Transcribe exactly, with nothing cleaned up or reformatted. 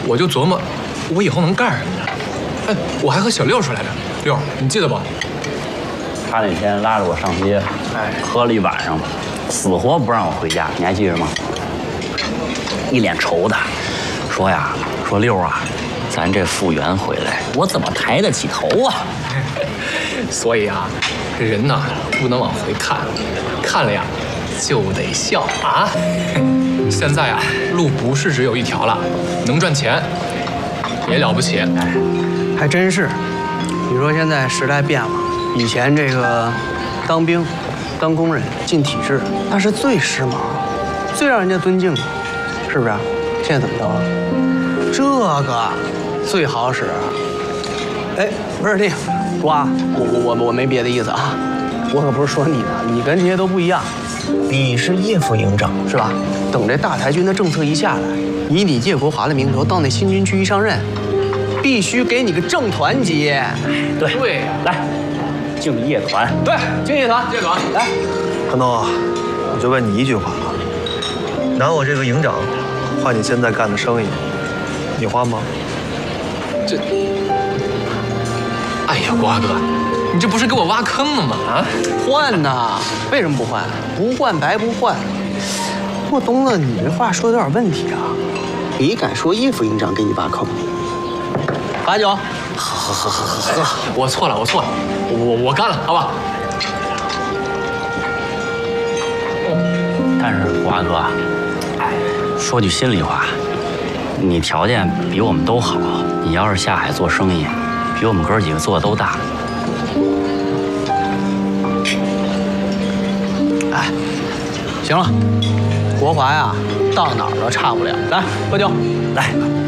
我就琢磨，我以后能干什么呢？哎，我还和小六说来着，六，你记得不？ 他那天拉着我上街，哎，喝了一晚上，死活不让我回家，你还记着吗？一脸愁的，说呀，说六啊，咱这复原回来，我怎么抬得起头啊？ 所以啊，这人呐不能往回看，看了呀就得笑啊。现在啊，路不是只有一条了，能赚钱也了不起。哎， 还真是。你说现在时代变了，以前这个当兵、当工人进体制，那是最时髦、最让人家尊敬的，是不是？现在怎么着了？这个最好使。哎，不是那个瓜，我我我我没别的意思啊，我可不是说你呢，你跟这些都不一样。你是叶副营长是吧？等这大台军的政策一下来，以你叶国华的名头到那新军区一上任，必须给你个正团级。 对对，来，敬业团。 对，敬业团， 这个来。 韩东，我就问你一句话啊，拿我这个营长换你现在干的生意，你换吗？ 这，哎呀，瓜哥，你这不是给我挖坑呢吗？啊， 换呐！为什么不换？不换白不换。不过东子，你这话说的有点问题啊！你敢说叶副营长给你挖坑？罚酒。 喝喝喝喝喝！我错了，我错了，我我干了，好吧？ 但是瓜哥，哎，说句心里话，你条件比我们都好，你要是下海做生意，比我们哥几个做的都大。 哎，行了，国华呀，到哪儿都差不了。来，喝酒， 来。